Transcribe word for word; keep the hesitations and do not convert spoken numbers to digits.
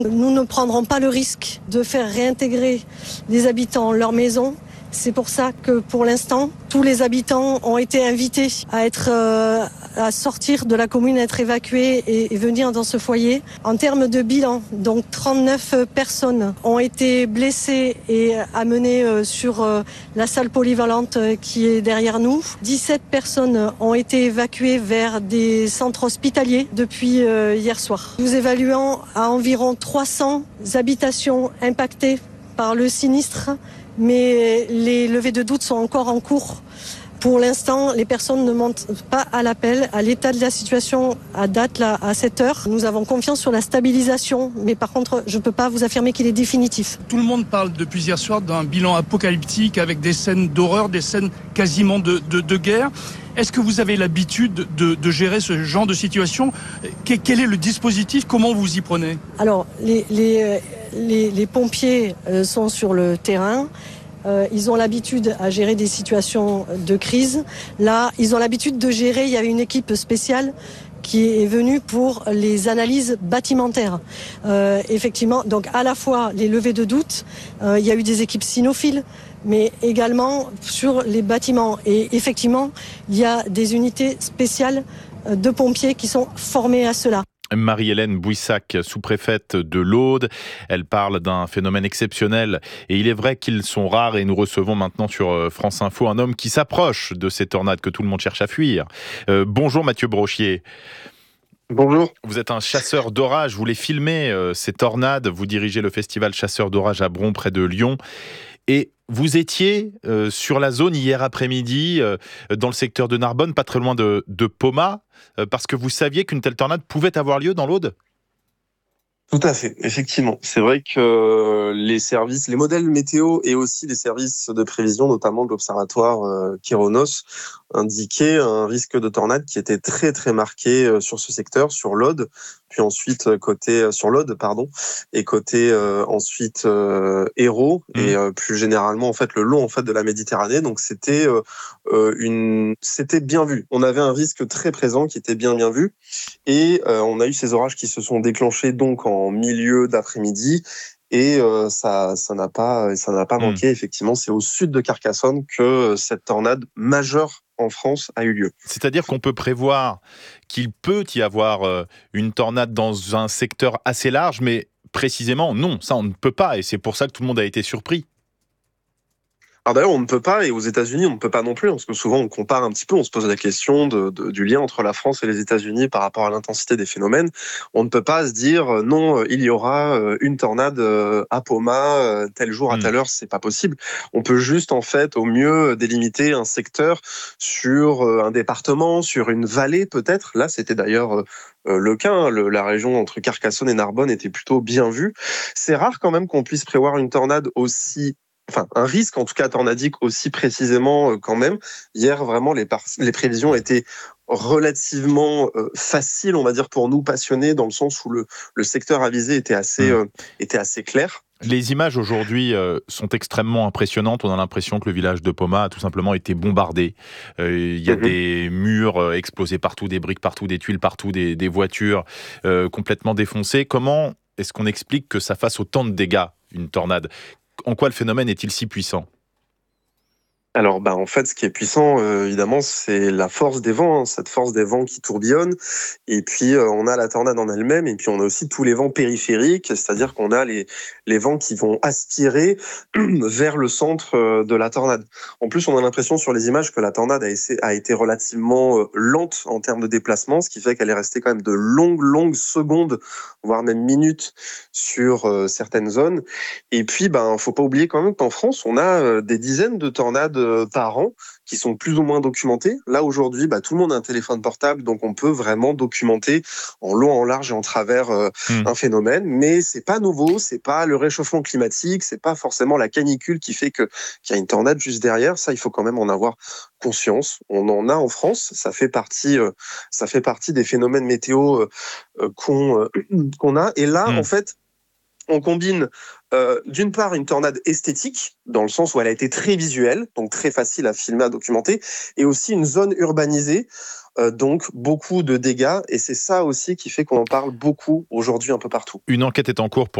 Nous ne prendrons pas le risque de faire réintégrer les habitants leur maison. C'est pour ça que pour l'instant, tous les habitants ont été invités à être, euh, à sortir de la commune, à être évacués et, et venir dans ce foyer. En termes de bilan, donc trente-neuf personnes ont été blessées et amenées euh, sur euh, la salle polyvalente euh, qui est derrière nous. dix-sept personnes ont été évacuées vers des centres hospitaliers depuis euh, hier soir. Nous évaluons à environ trois cents habitations impactées par le sinistre, mais les levées de doute sont encore en cours. Pour l'instant, les personnes ne montent pas à l'appel. À l'état de la situation à date, là, à cette heure, nous avons confiance sur la stabilisation, mais par contre, je ne peux pas vous affirmer qu'il est définitif. Tout le monde parle depuis hier soir d'un bilan apocalyptique avec des scènes d'horreur, des scènes quasiment de, de, de guerre. Est-ce que vous avez l'habitude de, de gérer ce genre de situation ? Quel est le dispositif ? Comment vous y prenez ? Alors, les, les, les, les pompiers sont sur le terrain. Euh, ils ont l'habitude à gérer des situations de crise. Là, ils ont l'habitude de gérer, il y avait une équipe spéciale qui est venue pour les analyses bâtimentaires. Euh, effectivement, donc à la fois les levées de doute, euh, il y a eu des équipes cynophiles, mais également sur les bâtiments. Et effectivement, il y a des unités spéciales de pompiers qui sont formées à cela. Marie-Hélène Bouissac, sous-préfète de l'Aude. Elle parle d'un phénomène exceptionnel et il est vrai qu'ils sont rares et nous recevons maintenant sur France Info un homme qui s'approche de ces tornades que tout le monde cherche à fuir. Euh, bonjour Mathieu Brochier. Bonjour. Vous êtes un chasseur d'orage, vous les filmez, euh, ces tornades, vous dirigez le festival Chasseurs d'orage à Bron près de Lyon. Et vous étiez euh, sur la zone hier après-midi, euh, dans le secteur de Narbonne, pas très loin de, de Poma, euh, parce que vous saviez qu'une telle tornade pouvait avoir lieu dans l'Aude ? Tout à fait, effectivement. C'est vrai que les services, les modèles météo et aussi les services de prévision, notamment de l'observatoire euh, Kéronos, indiquaient un risque de tornade qui était très très marqué euh, sur ce secteur, sur l'Aude, puis ensuite côté euh, sur l'Aude, pardon, et côté euh, ensuite euh, Hérault mmh. et euh, plus généralement en fait le long en fait de la Méditerranée. Donc c'était euh, une, c'était bien vu. On avait un risque très présent qui était bien bien vu, et euh, on a eu ces orages qui se sont déclenchés donc en en milieu d'après-midi et euh, ça ça n'a pas ça n'a pas mmh. manqué. Effectivement, c'est au sud de Carcassonne que cette tornade majeure en France a eu lieu. C'est-à-dire qu'on peut prévoir qu'il peut y avoir une tornade dans un secteur assez large, mais précisément non, ça on ne peut pas, et c'est pour ça que tout le monde a été surpris. Alors d'ailleurs, on ne peut pas, et aux États-Unis, on ne peut pas non plus, parce que souvent on compare un petit peu, on se pose la question de, de, du lien entre la France et les États-Unis par rapport à l'intensité des phénomènes. On ne peut pas se dire non, il y aura une tornade à Poma tel jour à telle heure, c'est pas possible. On peut juste en fait au mieux délimiter un secteur sur un département, sur une vallée peut-être. Là, c'était d'ailleurs le cas, hein. Le, la région entre Carcassonne et Narbonne était plutôt bien vue. C'est rare quand même qu'on puisse prévoir une tornade aussi Enfin, un risque, en tout cas tornadique, aussi précisément euh, quand même. Hier, vraiment, les, par- les prévisions étaient relativement euh, faciles, on va dire, pour nous passionnés, dans le sens où le, le secteur avisé était assez, euh, était assez clair. Les images aujourd'hui euh, sont extrêmement impressionnantes. On a l'impression que le village de Poma a tout simplement été bombardé. Il euh, y a mmh. des murs euh, explosés partout, des briques partout, des tuiles partout, des, des voitures euh, complètement défoncées. Comment est-ce qu'on explique que ça fasse autant de dégâts, une tornade ? En quoi le phénomène est-il si puissant ? Alors, bah, en fait, ce qui est puissant, euh, évidemment, c'est la force des vents, hein, cette force des vents qui tourbillonnent. Et puis, euh, on a la tornade en elle-même, et puis on a aussi tous les vents périphériques, c'est-à-dire qu'on a les, les vents qui vont aspirer vers le centre de la tornade. En plus, on a l'impression sur les images que la tornade a, essayé, a été relativement euh, lente en termes de déplacement, ce qui fait qu'elle est restée quand même de longues, longues secondes, voire même minutes sur euh, certaines zones. Et puis, ben, faut pas oublier quand même qu'en France, on a euh, des dizaines de tornades par an qui sont plus ou moins documentés. Là aujourd'hui, bah, tout le monde a un téléphone portable, donc on peut vraiment documenter en long, en large et en travers euh, mmh. un phénomène. Mais c'est pas nouveau, c'est pas le réchauffement climatique, c'est pas forcément la canicule qui fait que qu'il y a une tornade juste derrière. Ça, il faut quand même en avoir conscience. On en a en France, ça fait partie, euh, ça fait partie des phénomènes météo euh, qu'on euh, qu'on a. Et là, mmh. en fait, on combine euh, d'une part une tornade esthétique, dans le sens où elle a été très visuelle, donc très facile à filmer, à documenter, et aussi une zone urbanisée euh, donc beaucoup de dégâts. Et c'est ça aussi qui fait qu'on en parle beaucoup aujourd'hui un peu partout. Une enquête est en cours pour